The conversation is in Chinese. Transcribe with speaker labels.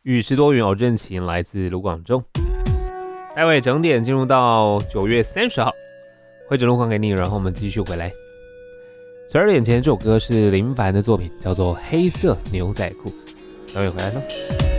Speaker 1: 雨时多云偶阵晴，来自卢广仲。待会整点进入到9月30号，会整路况给你，然后我们继续回来。12点前这首歌是林凡的作品，叫做《黑色牛仔裤》。待会回来喽。